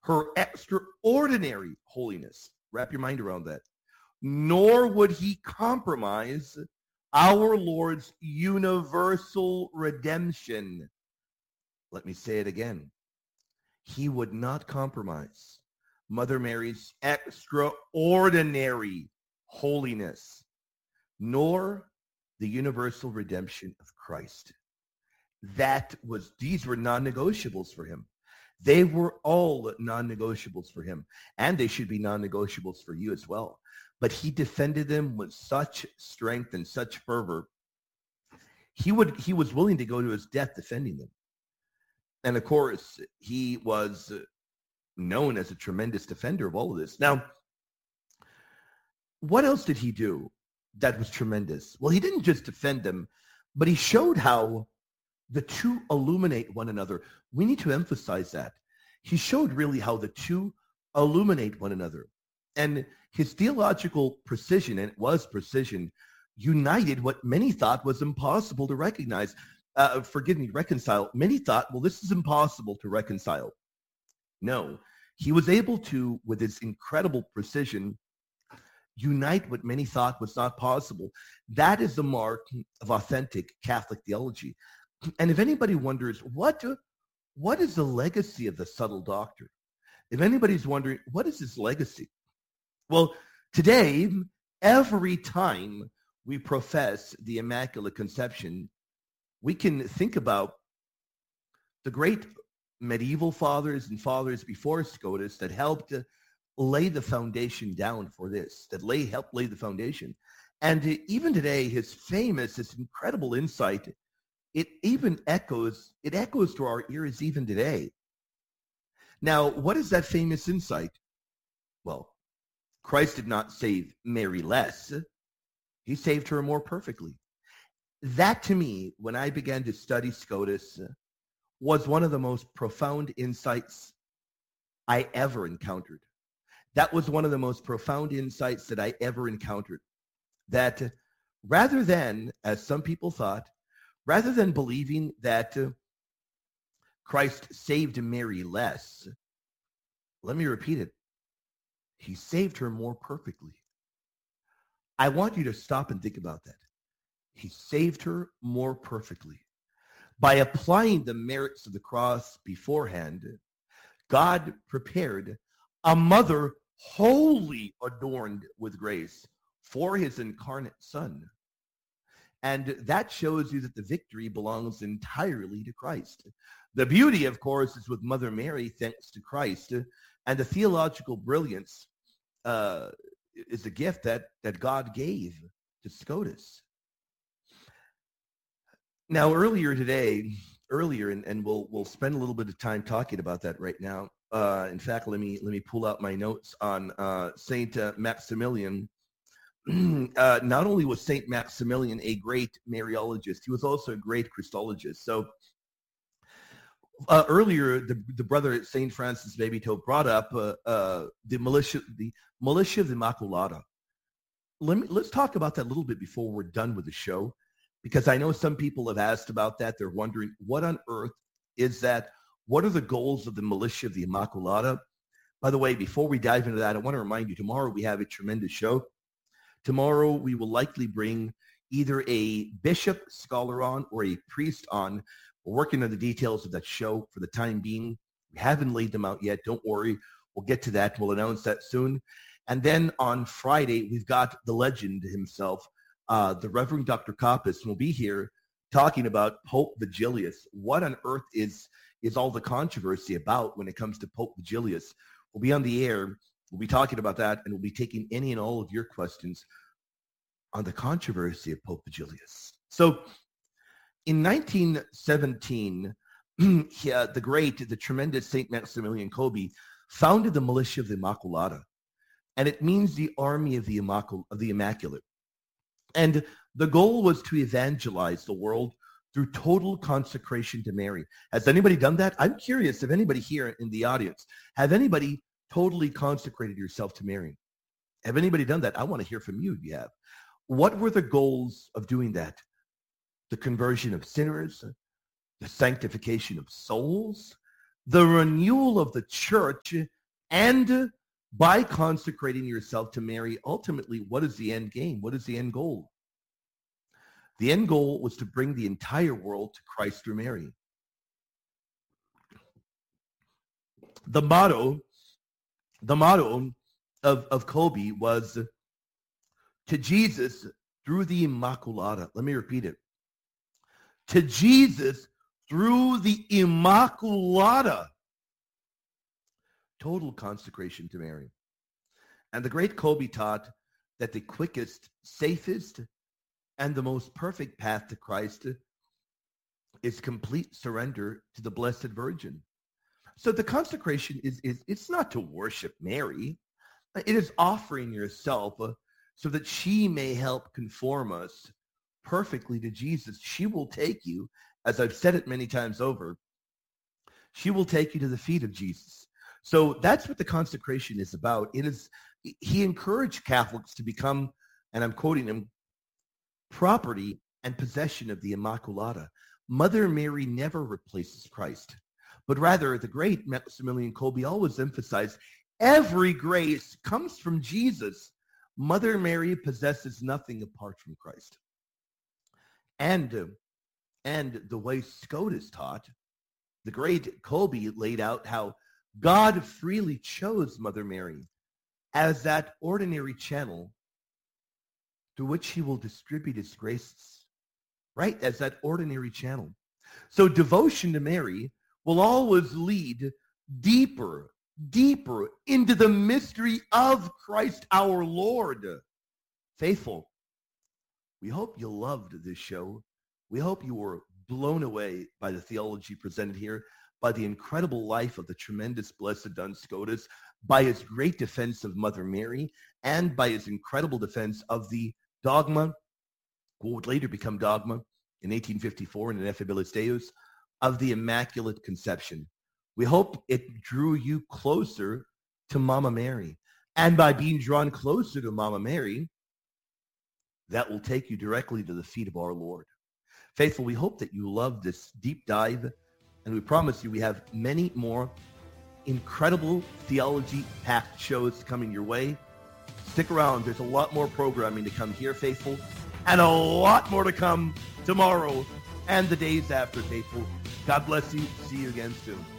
her extraordinary holiness. Wrap your mind around that. Nor would he compromise our Lord's universal redemption. Let me say it again. He would not compromise Mother Mary's extraordinary holiness, nor the universal redemption of Christ. These were non-negotiables for him. They were all non-negotiables for him, and they should be non-negotiables for you as well. But he defended them with such strength and such fervor. He was willing to go to his death defending them. And of course, he was known as a tremendous defender of all of this. Now, what else did he do that was tremendous? Well, he didn't just defend them, but he showed how the two illuminate one another. We need to emphasize that. He showed really how the two illuminate one another. And his theological precision, and it was precision, united what many thought was impossible to reconcile. Many thought, well, this is impossible to reconcile. No, he was able to, with his incredible precision, unite what many thought was not possible. That is the mark of authentic Catholic theology. And if anybody wonders, what is the legacy of the subtle doctor? If anybody's wondering, what is his legacy? Well, today, every time we profess the Immaculate Conception, we can think about the great medieval fathers and fathers before Scotus that helped lay the foundation down for this, helped lay the foundation. And even today, his incredible insight, it echoes to our ears even today. Now, what is that famous insight? Well, Christ did not save Mary less. He saved her more perfectly. That, to me, when I began to study Scotus, was one of the most profound insights I ever encountered. That was one of the most profound insights that I ever encountered. That rather than, as some people thought, rather than believing that Christ saved Mary less, let me repeat it. He saved her more perfectly. I want you to stop and think about that. He saved her more perfectly. By applying the merits of the cross beforehand, God prepared a mother wholly adorned with grace for his incarnate Son. And that shows you that the victory belongs entirely to Christ. The beauty, of course, is with Mother Mary, thanks to Christ. And the theological brilliance is a gift that God gave to Scotus. Now, earlier, and we'll spend a little bit of time talking about that right now. In fact, let me pull out my notes on Saint Maximilian. Not only was Saint Maximilian a great Mariologist, he was also a great Christologist. So earlier, the brother at Saint Francis Babito brought up the militia of the Immaculata. Let's talk about that a little bit before we're done with the show, because I know some people have asked about that. They're wondering, what on earth is that? What are the goals of the militia of the Immaculata? By the way, before we dive into that, I want to remind you, tomorrow we have a tremendous show. Tomorrow we will likely bring either a bishop scholar on or a priest on. We're working on the details of that show for the time being. We haven't laid them out yet. Don't worry. We'll get to that. We'll announce that soon. And then on Friday, we've got the legend himself, the Reverend Dr. Kappas, will be here talking about Pope Vigilius. What on earth is all the controversy about when it comes to Pope Vigilius? We'll be on the air. We'll be talking about that, and we'll be taking any and all of your questions on the controversy of Pope Vigilius. So in 1917, the tremendous St. Maximilian Kolbe founded the militia of the Immaculata, and it means the army of the Immaculate. And the goal was to evangelize the world through total consecration to Mary. Has anybody done that? I'm curious if anybody here in the audience, have anybody totally consecrated yourself to Mary? Have anybody done that? I want to hear from you if you have. What were the goals of doing that? The conversion of sinners, the sanctification of souls, the renewal of the church, and by consecrating yourself to Mary, ultimately, what is the end game? What is the end goal? The end goal was to bring the entire world to Christ through Mary. The motto of Kolbe was to Jesus through the Immaculata. Let me repeat it. To Jesus through the Immaculata. Total consecration to Mary. And the great Kolbe taught that the quickest, safest, and the most perfect path to Christ is complete surrender to the Blessed Virgin. So the consecration is it's not to worship Mary. It is offering yourself so that she may help conform us perfectly to Jesus. She will take you, as I've said it many times over, she will take you to the feet of Jesus. So that's what the consecration is about. He encouraged Catholics to become, and I'm quoting him, property and possession of the Immaculata. Mother Mary never replaces Christ, but rather the great Maximilian Kolbe always emphasized every grace comes from Jesus. Mother Mary possesses nothing apart from Christ. And the way Scotus taught, the great Kolbe laid out how God freely chose Mother Mary as that ordinary channel through which he will distribute his graces, right? As that ordinary channel. So devotion to Mary will always lead deeper into the mystery of Christ our Lord. Faithful, we hope you loved this show. We hope you were blown away by the theology presented here, by the incredible life of the tremendous Blessed Duns Scotus, by his great defense of Mother Mary, and by his incredible defense of the dogma, what would later become dogma in 1854 in Ineffabilis Deus, of the Immaculate Conception. We hope it drew you closer to Mama Mary. And by being drawn closer to Mama Mary, that will take you directly to the feet of our Lord. Faithful, we hope that you love this deep dive, and we promise you we have many more incredible theology-packed shows coming your way. Stick around. There's a lot more programming to come here, Faithful, and a lot more to come tomorrow and the days after, Faithful. God bless you. See you again soon.